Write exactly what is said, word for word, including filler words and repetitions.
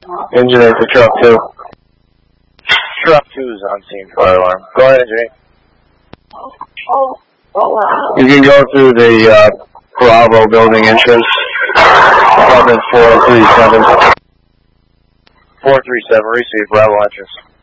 Engineer for truck two. Truck two is on scene fire alarm. Go ahead, engineer. You can go through the uh, Bravo building entrance. Apartment four three seven. four three seven, receive Bravo entrance.